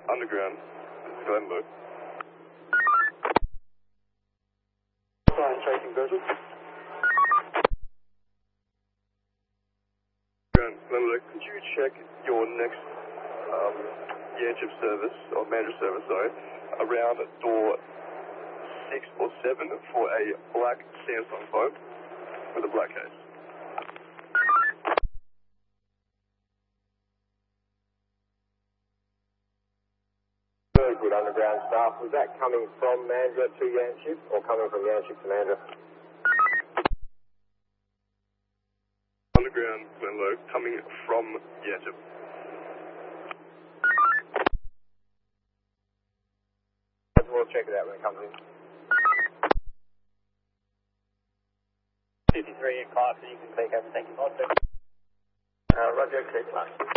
Underground, Glenbrook. Fine, tracing Virgil. Glenbrook, could you check your next Yanchep service, or manager service, sorry, around door 6 or 7 for a black Samsung phone with a black case? Very good underground staff. Was that coming from Mandurah to Yanchep or coming from Yanchep to Mandurah? Underground, Glenbrook, coming from Yanchep. We'll check it out when it comes in. 53 in Clark, so you can take over. Thank you. Roger, clear Clark.